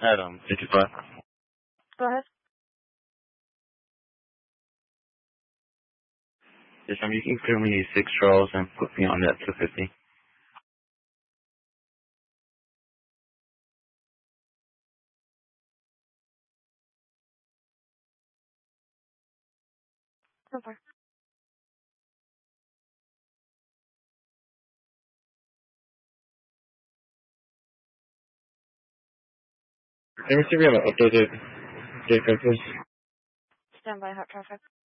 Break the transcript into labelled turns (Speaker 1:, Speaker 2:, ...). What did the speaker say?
Speaker 1: At 55.
Speaker 2: Go ahead.
Speaker 1: Yes, you can clear me 6 Charles and put me on that 250.
Speaker 2: Okay.
Speaker 1: Let me see if we have an updated date for this.
Speaker 2: Stand by, hot traffic.